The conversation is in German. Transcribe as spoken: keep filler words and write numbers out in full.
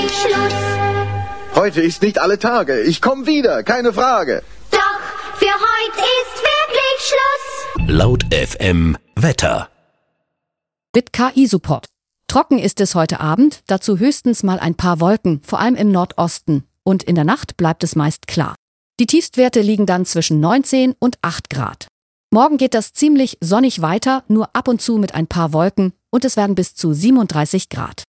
Schluss. Heute ist nicht alle Tage. Ich komme wieder, keine Frage. Doch, für heute ist wirklich Schluss. Laut F M Wetter. Mit K I-Support. Trocken ist es heute Abend, dazu höchstens mal ein paar Wolken, vor allem im Nordosten. Und in der Nacht bleibt es meist klar. Die Tiefstwerte liegen dann zwischen neunzehn und acht Grad. Morgen geht das ziemlich sonnig weiter, nur ab und zu mit ein paar Wolken und es werden bis zu siebenunddreißig Grad.